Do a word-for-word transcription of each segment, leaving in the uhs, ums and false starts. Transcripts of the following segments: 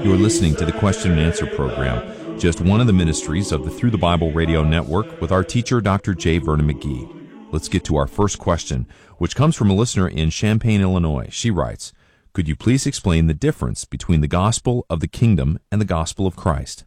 You're listening to the Question and Answer program, just one of the ministries of the Through the Bible Radio Network with our teacher, Doctor J. Vernon McGee. Let's get to our first question, which comes from a listener in Champaign, Illinois. She writes, could you please explain the difference between the gospel of the kingdom and the gospel of Christ?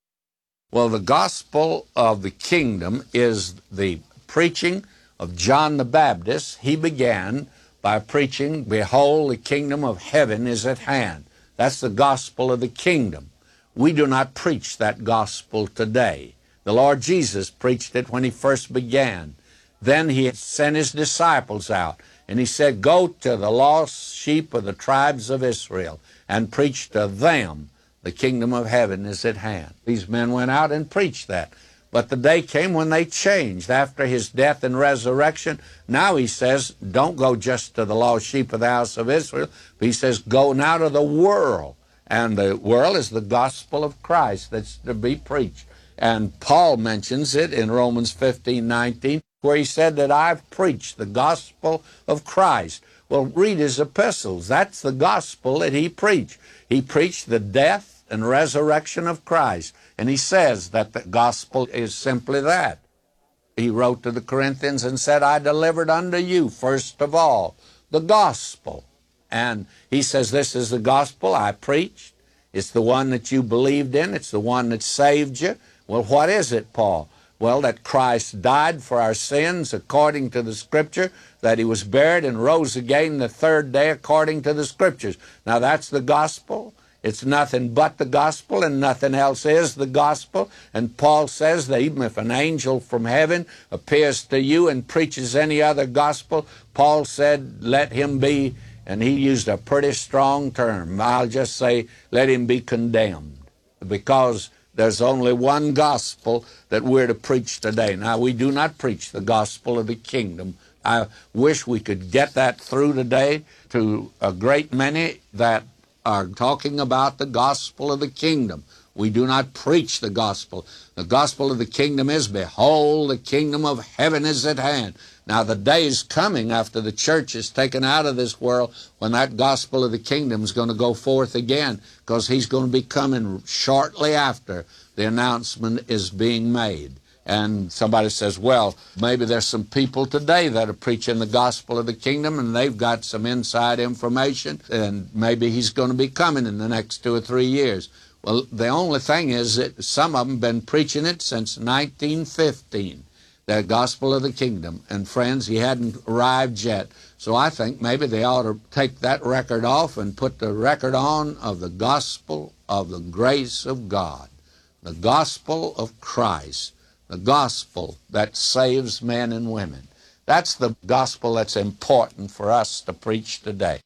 Well, the gospel of the kingdom is the preaching of John the Baptist. He began by preaching, behold, the kingdom of heaven is at hand. That's the gospel of the kingdom. We do not preach that gospel today. The Lord Jesus preached it when he first began. Then he sent his disciples out, and he said, go to the lost sheep of the tribes of Israel and preach to them, the kingdom of heaven is at hand. These men went out and preached that. But the day came when they changed after his death and resurrection. Now he says, don't go just to the lost sheep of the house of Israel. But he says, go now to the world. And the world is the gospel of Christ that's to be preached. And Paul mentions it in Romans fifteen nineteen, where he said that I've preached the gospel of Christ. Well, read his epistles. That's the gospel that he preached. He preached the death and resurrection of Christ. And he says that the gospel is simply that. He wrote to the Corinthians and said, I delivered unto you, first of all, the gospel. And he says, this is the gospel I preached. It's the one that you believed in. It's the one that saved you. Well, what is it, Paul? Well, that Christ died for our sins according to the Scripture, that he was buried and rose again the third day according to the Scriptures. Now, that's the gospel. It's nothing but the gospel, and nothing else is the gospel. And Paul says that even if an angel from heaven appears to you and preaches any other gospel, Paul said, let him be, and he used a pretty strong term. I'll just say, let him be condemned, because there's only one gospel that we're to preach today. Now, we do not preach the gospel of the kingdom. I wish we could get that through today to a great many that are talking about the gospel of the kingdom. We do not preach the gospel. The gospel of the kingdom is, behold, the kingdom of heaven is at hand. Now, the day is coming after the church is taken out of this world when that gospel of the kingdom is going to go forth again, because he's going to be coming shortly after the announcement is being made. And somebody says, well, maybe there's some people today that are preaching the gospel of the kingdom and they've got some inside information, and maybe he's going to be coming in the next two or three years. Well, the only thing is that some of them have been preaching it since nineteen fifteen, the gospel of the kingdom. And friends, he hadn't arrived yet. So I think maybe they ought to take that record off and put the record on of the gospel of the grace of God, the gospel of Christ. The gospel that saves men and women. That's the gospel that's important for us to preach today.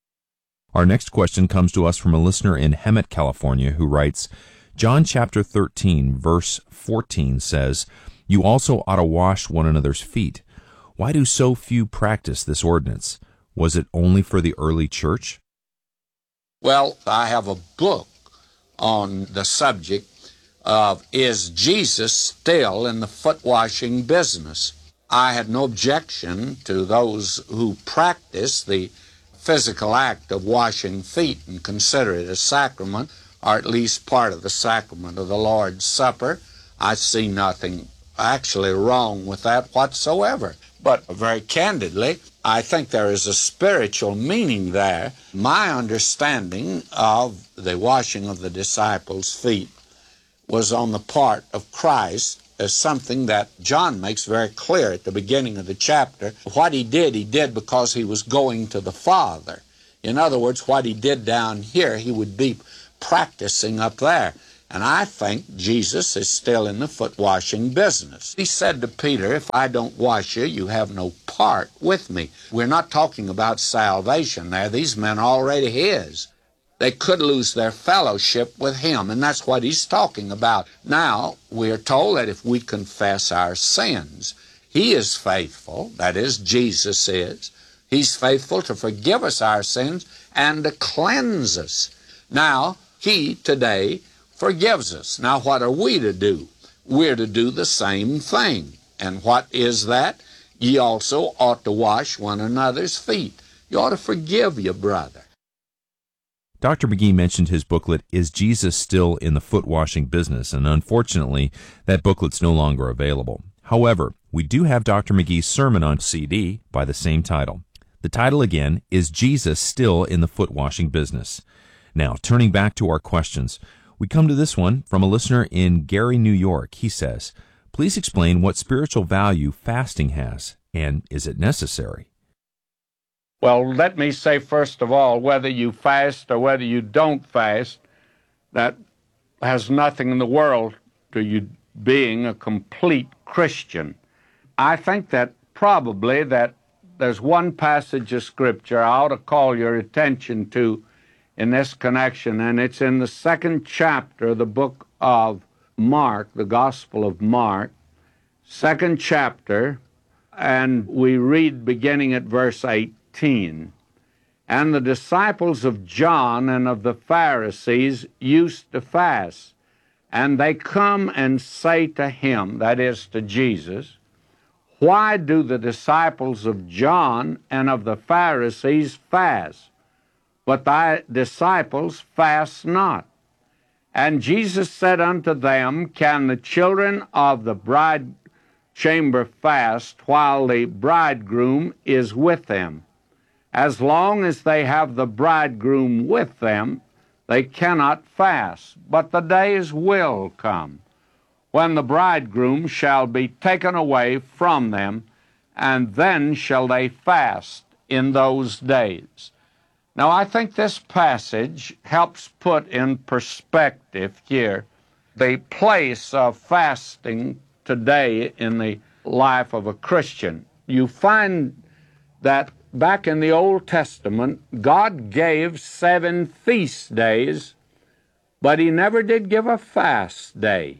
Our next question comes to us from a listener in Hemet, California, who writes, John chapter thirteen, verse fourteen says, you also ought to wash one another's feet. Why do so few practice this ordinance? Was it only for the early church? Well, I have a book on the subject of, is Jesus still in the foot washing business? I had no objection to those who practice the physical act of washing feet and consider it a sacrament, or at least part of the sacrament of the Lord's Supper. I see nothing actually wrong with that whatsoever. But very candidly, I think there is a spiritual meaning there. My understanding of the washing of the disciples' feet was on the part of Christ as something that John makes very clear at the beginning of the chapter. What he did, he did because he was going to the Father. In other words, what he did down here, he would be practicing up there. And I think Jesus is still in the foot-washing business. He said to Peter, if I don't wash you, you have no part with me. We're not talking about salvation there. These men are already his. They could lose their fellowship with him, and that's what he's talking about. Now, we are told that if we confess our sins, he is faithful, that is, Jesus is. He's faithful to forgive us our sins and to cleanse us. Now, he today forgives us. Now, what are we to do? We're to do the same thing. And what is that? Ye also ought to wash one another's feet. You ought to forgive your brother. Doctor McGee mentioned his booklet, Is Jesus Still in the Foot Washing Business? And unfortunately, that booklet's no longer available. However, we do have Doctor McGee's sermon on C D by the same title. The title again is Jesus Still in the Foot Washing Business? Now, turning back to our questions, we come to this one from a listener in Gary, New York. He says, please explain what spiritual value fasting has, and is it necessary? Well, let me say first of all, whether you fast or whether you don't fast, that has nothing in the world to you being a complete Christian. I think that probably that there's one passage of Scripture I ought to call your attention to in this connection, and it's in the second chapter of the book of Mark, the Gospel of Mark, second chapter, and we read beginning at verse eighteen. And the disciples of John and of the Pharisees used to fast, and they come and say to him, that is, to Jesus, why do the disciples of John and of the Pharisees fast, but thy disciples fast not? And Jesus said unto them, can the children of the bride chamber fast while the bridegroom is with them? As long as they have the bridegroom with them, they cannot fast. But the days will come when the bridegroom shall be taken away from them, and then shall they fast in those days. Now, I think this passage helps put in perspective here the place of fasting today in the life of a Christian. You find that back in the Old Testament, God gave seven feast days, but He never did give a fast day.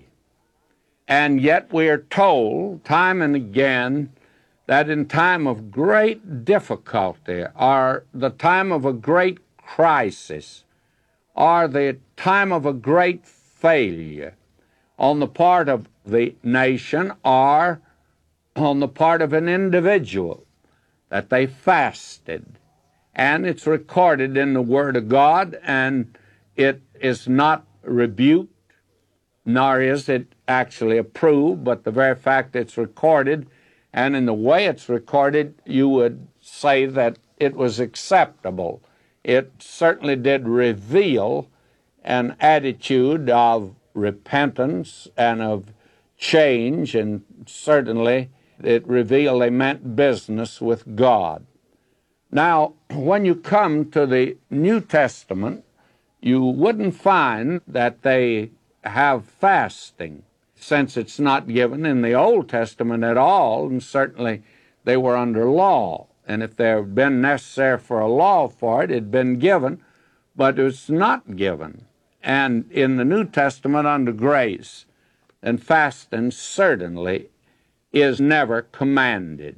And yet we are told time and again that in time of great difficulty, or the time of a great crisis, or the time of a great failure on the part of the nation or on the part of an individual, that they fasted. And it's recorded in the Word of God, and it is not rebuked, nor is it actually approved, but the very fact it's recorded, and in the way it's recorded, you would say that it was acceptable. It certainly did reveal an attitude of repentance and of change, and certainly it revealed they meant business with God. Now, when you come to the New Testament, you wouldn't find that they have fasting, since it's not given in the Old Testament at all, and certainly they were under law. And if there had been necessary for a law for it, it had been given, but it's not given. And in the New Testament under grace, and fasting certainly is never commanded.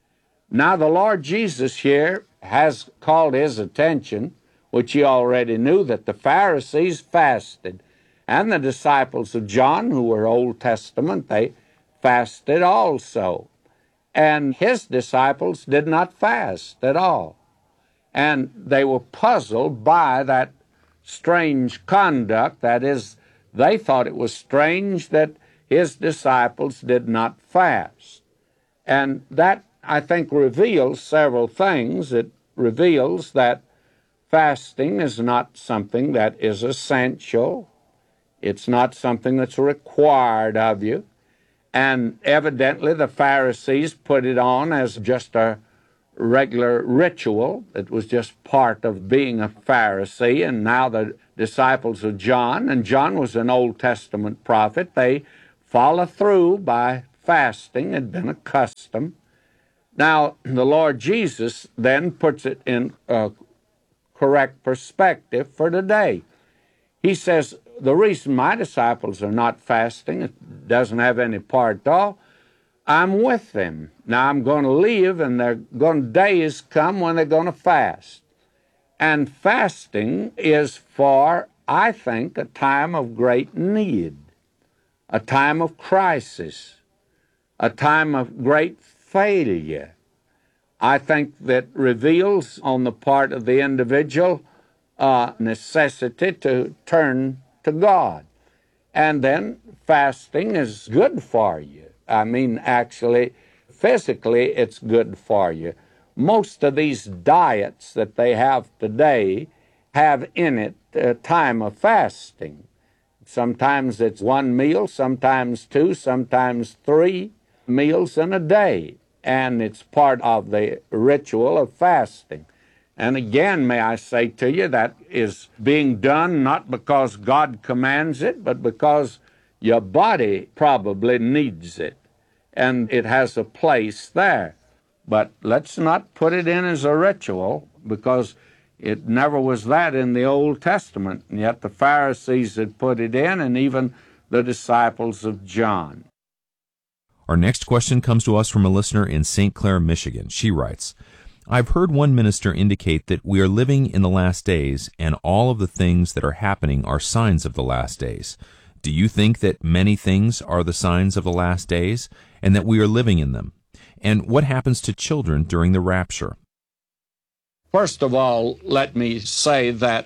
Now the Lord Jesus here has called His attention, which He already knew, that the Pharisees fasted, and the disciples of John, who were Old Testament, they fasted also. And His disciples did not fast at all. And they were puzzled by that strange conduct. That is, they thought it was strange that His disciples did not fast. And that, I think, reveals several things. It reveals that fasting is not something that is essential. It's not something that's required of you. And evidently the Pharisees put it on as just a regular ritual. It was just part of being a Pharisee. And now the disciples of John, and John was an Old Testament prophet, they follow through by fasting. It had been a custom. Now, the Lord Jesus then puts it in a correct perspective for today. He says, the reason my disciples are not fasting, it doesn't have any part at all, I'm with them. Now I'm going to leave, and they're going days come when they're going to fast. And fasting is for, I think, a time of great need, a time of crisis, a time of great failure. I think that reveals on the part of the individual a necessity to turn to God. And then fasting is good for you. I mean, actually, physically, it's good for you. Most of these diets that they have today have in it a time of fasting. Sometimes it's one meal, sometimes two, sometimes three meals in a day. And it's part of the ritual of fasting. And again, may I say to you, that is being done not because God commands it, but because your body probably needs it. And it has a place there. But let's not put it in as a ritual, because it never was that in the Old Testament. And yet the Pharisees had put it in, and even the disciples of John. Our next question comes to us from a listener in Saint Clair, Michigan. She writes, I've heard one minister indicate that we are living in the last days, and all of the things that are happening are signs of the last days. Do you think that many things are the signs of the last days, and that we are living in them? And what happens to children during the rapture? First of all, let me say that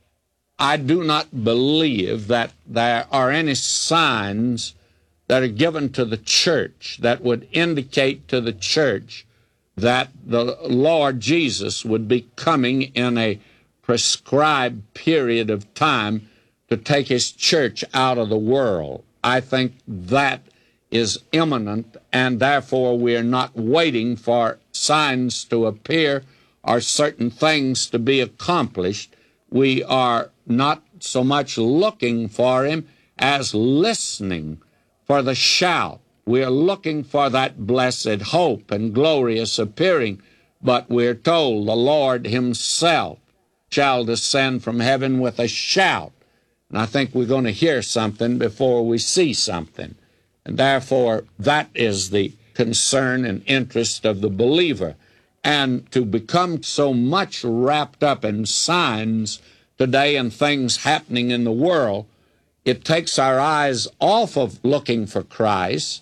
I do not believe that there are any signs that are given to the church that would indicate to the church that the Lord Jesus would be coming in a prescribed period of time to take his church out of the world. I think that is imminent, and therefore we are not waiting for signs to appear or certain things to be accomplished. We are not so much looking for him as listening for the shout. We are looking for that blessed hope and glorious appearing, but we're told the Lord himself shall descend from heaven with a shout. And I think we're going to hear something before we see something. And therefore, that is the concern and interest of the believer. And to become so much wrapped up in signs today and things happening in the world, it takes our eyes off of looking for Christ,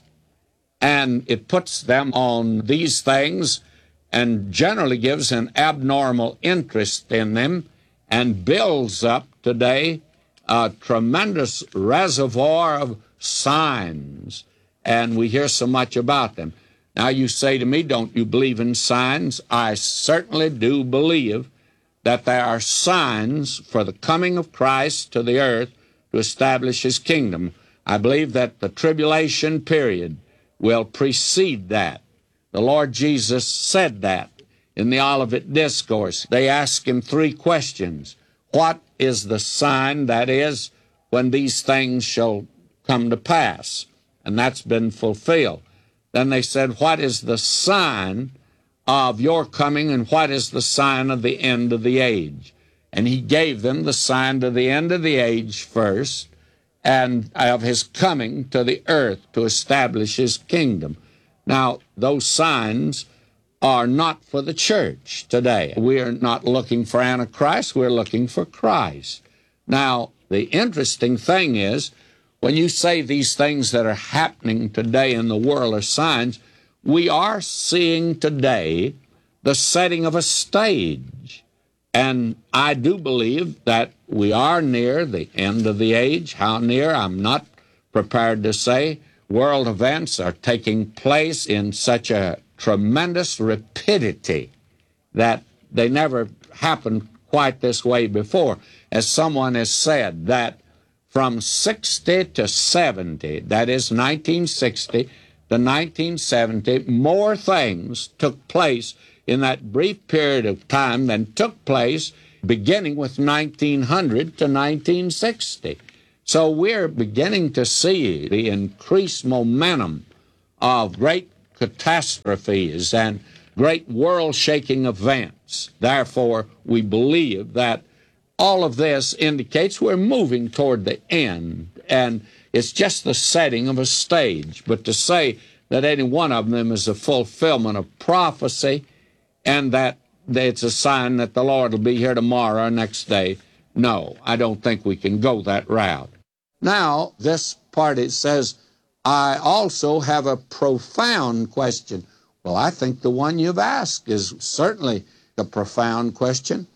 and it puts them on these things and generally gives an abnormal interest in them and builds up today a tremendous reservoir of signs, and we hear so much about them. Now you say to me, don't you believe in signs? I certainly do believe that there are signs for the coming of Christ to the earth to establish his kingdom. I believe that the tribulation period will precede that. The Lord Jesus said that in the Olivet Discourse. They asked him three questions. What is the sign, that is, when these things shall come to pass? And that's been fulfilled. Then they said, what is the sign of your coming, and what is the sign of the end of the age? And he gave them the sign of the end of the age first, and of his coming to the earth to establish his kingdom. Now, those signs are not for the church today. We are not looking for Antichrist, we're looking for Christ. Now, the interesting thing is, when you say these things that are happening today in the world are signs, we are seeing today the setting of a stage. And I do believe that we are near the end of the age. How near, I'm not prepared to say. World events are taking place in such a tremendous rapidity that they never happened quite this way before. As someone has said, that from sixty to seventy, that is nineteen sixty to nineteen seventy, more things took place in that brief period of time than took place beginning with nineteen hundred to nineteen sixty. So we're beginning to see the increased momentum of great catastrophes and great world-shaking events. Therefore, we believe that all of this indicates we're moving toward the end, and it's just the setting of a stage. But to say that any one of them is a fulfillment of prophecy and that it's a sign that the Lord will be here tomorrow or next day, no, I don't think we can go that route. Now, this part, it says, I also have a profound question. Well, I think the one you've asked is certainly a profound question.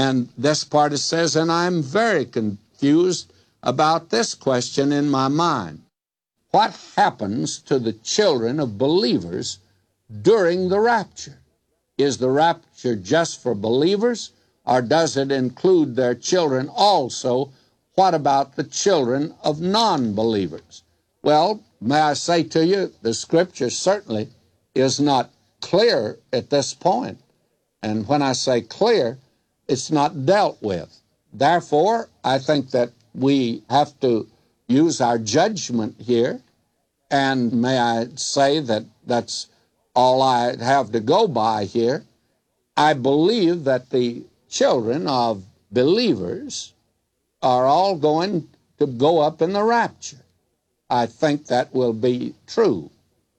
And this part it says, and I'm very confused about this question in my mind. What happens to the children of believers during the rapture? Is the rapture just for believers, or does it include their children also? What about the children of non-believers? Well, may I say to you, the Scripture certainly is not clear at this point. And when I say clear, it's not dealt with. Therefore, I think that we have to use our judgment here. And may I say that that's all I have to go by here. I believe that the children of believers are all going to go up in the rapture. I think that will be true.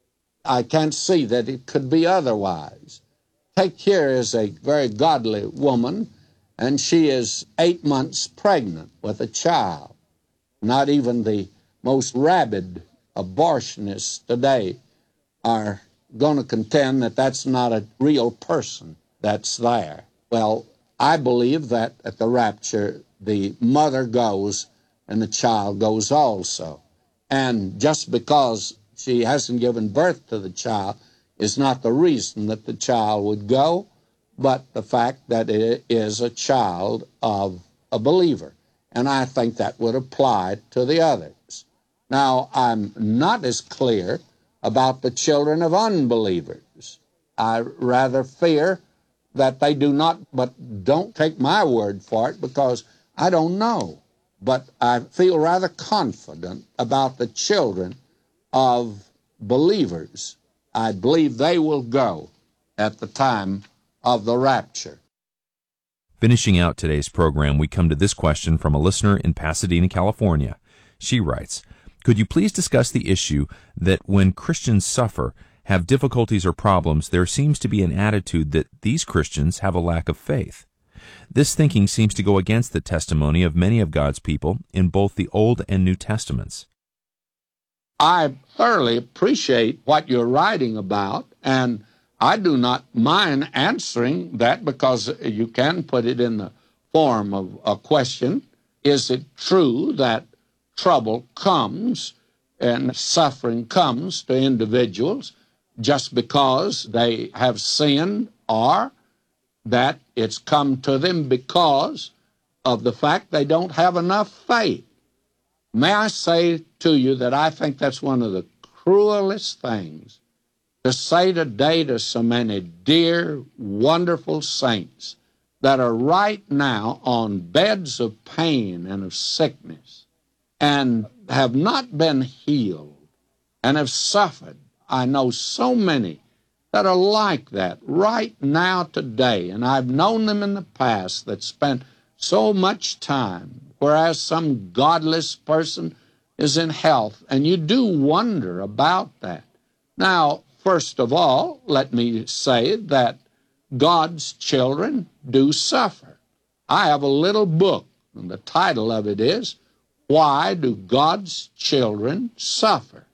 I can't see that it could be otherwise. Take here is a very godly woman, and she is eight months pregnant with a child. Not even the most rabid abortionists today are going to contend that that's not a real person that's there. Well, I believe that at the rapture, the mother goes and the child goes also. And just because she hasn't given birth to the child is not the reason that the child would go, but the fact that it is a child of a believer. And I think that would apply to the others. Now, I'm not as clear about the children of unbelievers. I rather fear that they do not, but don't take my word for it because I don't know. But I feel rather confident about the children of believers. I believe they will go at the time of the rapture. Finishing out today's program, we come to this question from a listener in Pasadena, California. She writes, could you please discuss the issue that when Christians suffer, have difficulties or problems, there seems to be an attitude that these Christians have a lack of faith? This thinking seems to go against the testimony of many of God's people in both the Old and New Testaments. I thoroughly appreciate what you're writing about, and I do not mind answering that because you can put it in the form of a question. Is it true that trouble comes and suffering comes to individuals just because they have sinned, or that it's come to them because of the fact they don't have enough faith? May I say to you that I think that's one of the cruelest things to say today to so many dear, wonderful saints that are right now on beds of pain and of sickness and have not been healed and have suffered. I know so many that are like that right now today, and I've known them in the past that spent so much time, whereas some godless person is in health, and you do wonder about that. Now, first of all, let me say that God's children do suffer. I have a little book, and the title of it is, Why Do God's Children Suffer?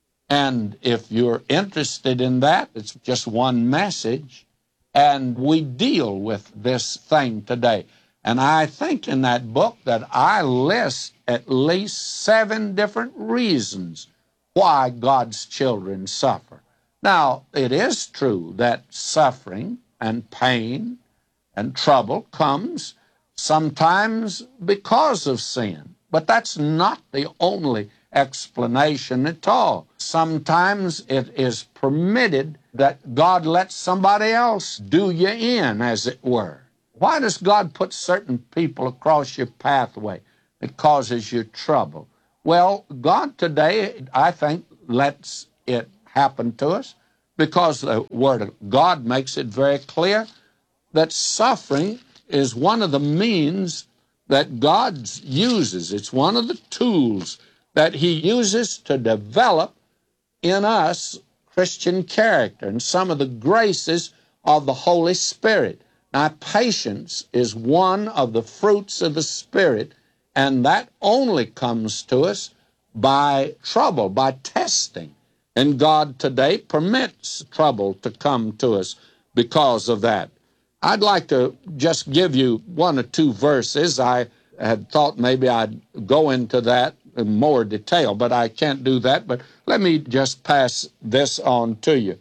And if you're interested in that, it's just one message, and we deal with this thing today. And I think in that book that I list at least seven different reasons why God's children suffer. Now, it is true that suffering and pain and trouble comes sometimes because of sin, but that's not the only explanation at all. Sometimes it is permitted that God lets somebody else do you in, as it were. Why does God put certain people across your pathway that causes you trouble? Well, God today, I think, lets it happen to us because the Word of God makes it very clear that suffering is one of the means that God uses. It's one of the tools that He uses to develop in us Christian character and some of the graces of the Holy Spirit. Now, patience is one of the fruits of the Spirit, and that only comes to us by trouble, by testing. And God today permits trouble to come to us because of that. I'd like to just give you one or two verses. I had thought maybe I'd go into that in more detail, but I can't do that. But let me just pass this on to you.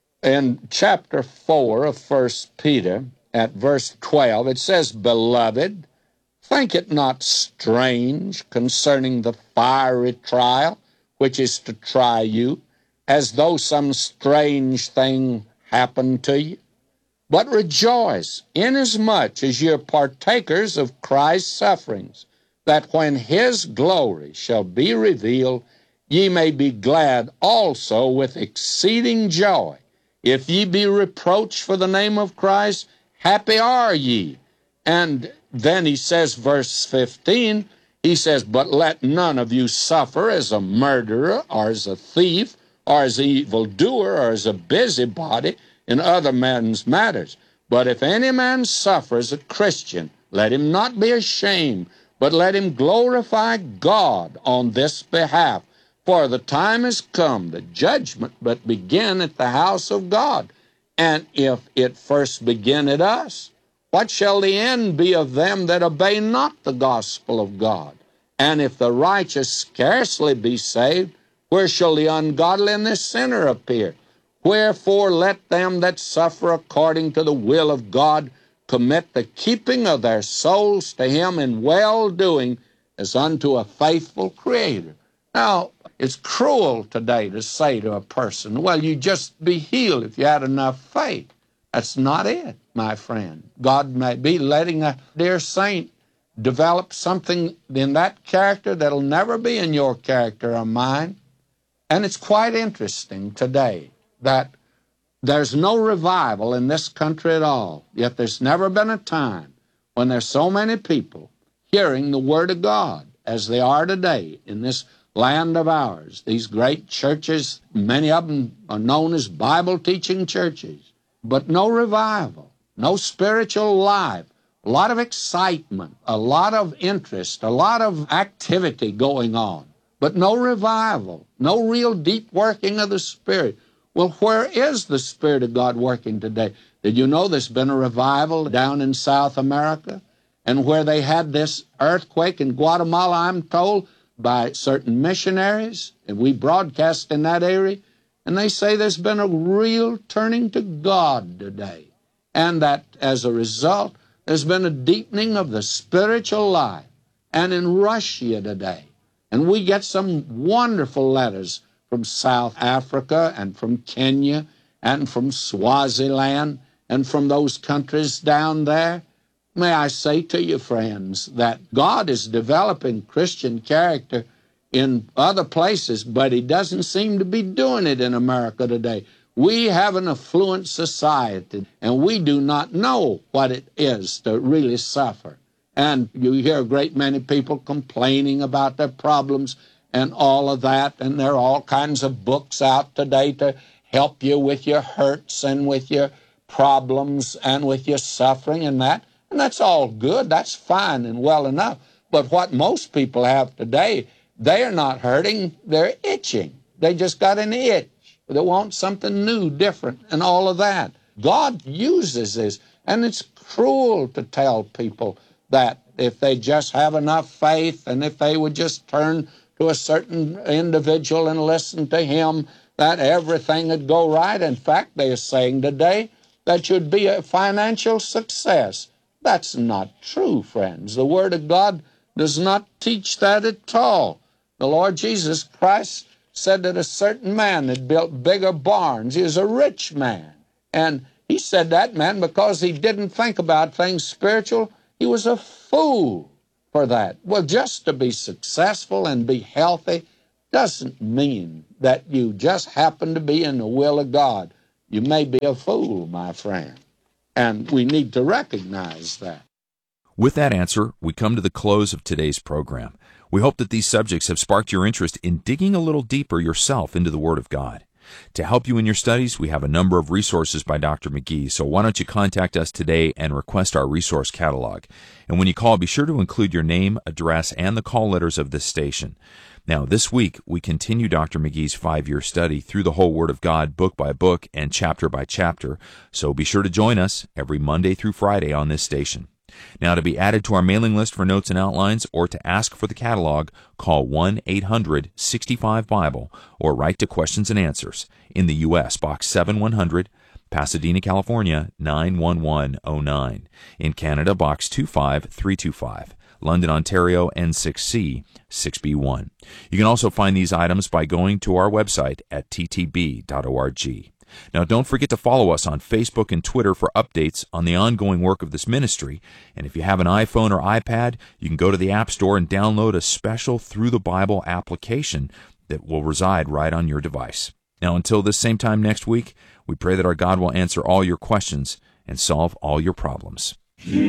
In chapter four of First Peter, at verse twelve, it says, "Beloved, think it not strange concerning the fiery trial which is to try you, as though some strange thing happened to you. But rejoice, inasmuch as ye are partakers of Christ's sufferings, that when his glory shall be revealed, ye may be glad also with exceeding joy. If ye be reproached for the name of Christ, happy are ye." And then he says, verse fifteen, he says, "But let none of you suffer as a murderer, or as a thief, or as an evildoer, or as a busybody in other men's matters. But if any man suffer as a Christian, let him not be ashamed, but let him glorify God on this behalf. For the time is come, the judgment but begin at the house of God. And if it first begin at us, what shall the end be of them that obey not the gospel of God? And if the righteous scarcely be saved, where shall the ungodly and the sinner appear? Wherefore let them that suffer according to the will of God commit the keeping of their souls to him in well-doing as unto a faithful Creator." Now, it's cruel today to say to a person, well, you just be healed if you had enough faith. That's not it, my friend. God may be letting a dear saint develop something in that character that'll never be in your character or mine. And it's quite interesting today that there's no revival in this country at all, yet there's never been a time when there's so many people hearing the Word of God as they are today in this land of ours. These great churches, many of them are known as Bible-teaching churches, but no revival, no spiritual life, a lot of excitement, a lot of interest, a lot of activity going on, but no revival, no real deep working of the Spirit. Well, where is the Spirit of God working today? Did you know there's been a revival down in South America? And where they had this earthquake in Guatemala, I'm told, by certain missionaries, and we broadcast in that area, and they say there's been a real turning to God today, and that as a result, there's been a deepening of the spiritual life. And in Russia today, and we get some wonderful letters from South Africa and from Kenya and from Swaziland and from those countries down there. May I say to you, friends, that God is developing Christian character in other places, but he doesn't seem to be doing it in America today. We have an affluent society, and we do not know what it is to really suffer. And you hear a great many people complaining about their problems and all of that, and there are all kinds of books out today to help you with your hurts and with your problems and with your suffering and that. And that's all good. That's fine and well enough. But what most people have today, they are not hurting. They're itching. They just got an itch. They want something new, different, and all of that. God uses this, and it's cruel to tell people that if they just have enough faith and if they would just turn to a certain individual and listen to him, that everything would go right. In fact, they are saying today that you'd be a financial success. That's not true, friends. The Word of God does not teach that at all. The Lord Jesus Christ said that a certain man had built bigger barns. He was a rich man. And he said that man because he didn't think about things spiritual. He was a fool for that. Well, just to be successful and be healthy doesn't mean that you just happen to be in the will of God. You may be a fool, my friend. And we need to recognize that. With that answer, we come to the close of today's program. We hope that these subjects have sparked your interest in digging a little deeper yourself into the Word of God. To help you in your studies, we have a number of resources by Doctor McGee, so why don't you contact us today and request our resource catalog. And when you call, be sure to include your name, address, and the call letters of this station. Now, this week, we continue Doctor McGee's five-year study through the whole Word of God, book by book and chapter by chapter, so be sure to join us every Monday through Friday on this station. Now, to be added to our mailing list for notes and outlines or to ask for the catalog, call one eight hundred sixty-five Bible or write to Questions and Answers in the U S Box seven one hundred, Pasadena, California nine one one oh nine. In Canada, Box two five three two five. London, Ontario N six C six B one. You can also find these items by going to our website at t t b dot org. Now, don't forget to follow us on Facebook and Twitter for updates on the ongoing work of this ministry. And if you have an iPhone or iPad, you can go to the App Store and download a special Through the Bible application that will reside right on your device. Now, until this same time next week, we pray that our God will answer all your questions and solve all your problems.